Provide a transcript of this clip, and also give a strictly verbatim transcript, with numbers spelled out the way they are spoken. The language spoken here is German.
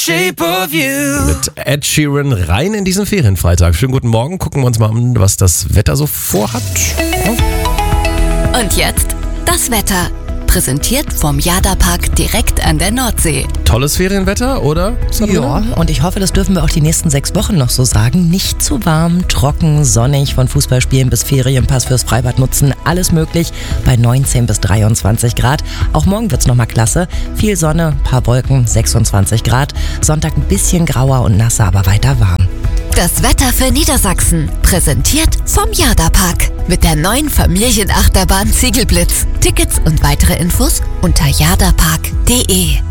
Shape of You. Mit Ed Sheeran rein in diesen Ferienfreitag. Schönen guten Morgen. Gucken wir uns mal an, was das Wetter so vorhat. Ja. Und jetzt das Wetter. Präsentiert vom Jada-Park direkt an der Nordsee. Tolles Ferienwetter, oder? Ja, und ich hoffe, das dürfen wir auch die nächsten sechs Wochen noch so sagen. Nicht zu warm, trocken, sonnig, von Fußballspielen bis Ferienpass fürs Freibad nutzen. Alles möglich bei neunzehn bis dreiundzwanzig Grad. Auch morgen wird's nochmal klasse. Viel Sonne, paar Wolken, sechsundzwanzig Grad. Sonntag ein bisschen grauer und nasser, aber weiter warm. Das Wetter für Niedersachsen. Präsentiert vom Jada-Park. Mit der neuen Familienachterbahn Ziegelblitz. Tickets und weitere Infos unter jadapark punkt de.